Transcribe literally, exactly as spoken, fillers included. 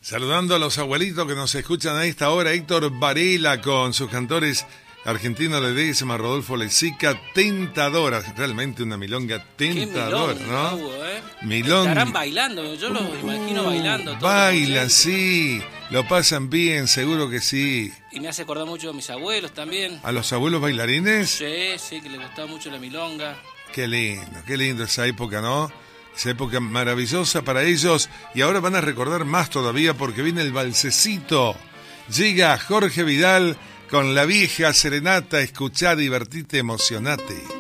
Saludando a los abuelitos que nos escuchan a esta hora, Héctor Varela con sus cantores argentinos de décima, Rodolfo Lezica, tentadora, realmente una milonga tentadora, milonga, ¿no? Hugo, ¿eh? Milonga. Estarán bailando, yo los uh, imagino bailando. Bailan, sí, lo pasan bien, seguro que sí. Y me hace acordar mucho a mis abuelos también. ¿A los abuelos bailarines? Sí, sí, que les gustaba mucho la milonga. Qué lindo, qué lindo esa época, ¿no? Esa época maravillosa para ellos, y ahora van a recordar más todavía porque viene el valsecito. Llega Jorge Vidal con La Vieja Serenata. Escuchá, divertite, emocionate.